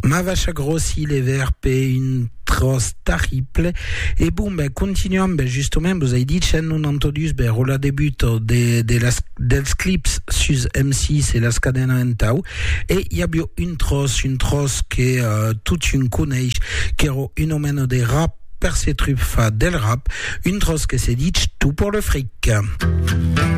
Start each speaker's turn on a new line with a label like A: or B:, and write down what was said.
A: Ma vache grossi les VRP, une trosse terrible. Et bon, ben, continuons, ben, justement, vous avez dit, chez nous, entendu, ben, rola début des clips sur M6 et la scadena en tau. Et il y a bien une trosse qui est, toute une connaisse, qui est une omène des rap, per ses trucs fa del rap, une trosse qui s'est dit, tout pour le fric.